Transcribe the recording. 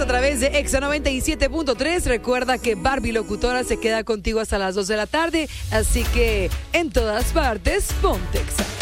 a través de Exa 97.3. Recuerda que Barbie Locutora se queda contigo hasta las 2 de la tarde. Así que en todas partes, ponte Exa.